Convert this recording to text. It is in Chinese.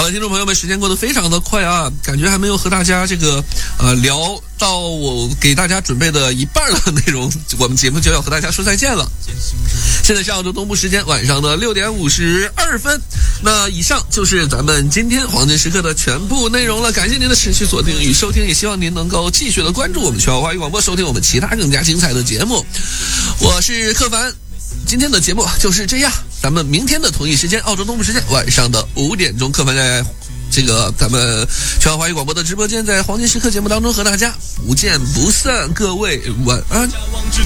听众朋友们，时间过得非常的快啊，感觉还没有和大家这个聊到我给大家准备的一半的内容，我们节目就要和大家说再见了。现在是澳洲东部时间晚上的6点52分。那以上就是咱们今天黄金时刻的全部内容了，感谢您的持续锁定与收听，也希望您能够继续的关注我们全华语广播，收听我们其他更加精彩的节目。我是柯凡，今天的节目就是这样，咱们明天的同一时间，澳洲东部时间晚上的5点钟，柯凡在这个咱们全华语广播的直播间，在黄金时刻节目当中和大家不见不散，各位晚安。